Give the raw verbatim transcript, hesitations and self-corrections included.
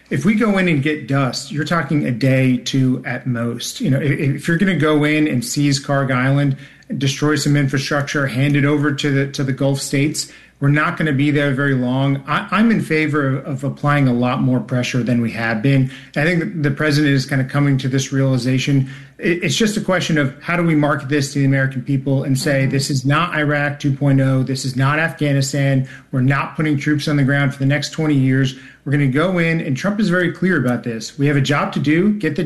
if we go in and get dust, you're talking a day, two at most. You know, if, if you're going to go in and seize Karg Island, destroy some infrastructure, hand it over to the to the Gulf states, we're not going to be there very long. I, I'm in favor of, of applying a lot more pressure than we have been. I think the president is kind of coming to this realization. It, it's just a question of how do we market this to the American people and say, mm-hmm. this is not Iraq two point oh. This is not Afghanistan. We're not putting troops on the ground for the next twenty years. We're going to go in, and Trump is very clear about this. We have a job to do, get the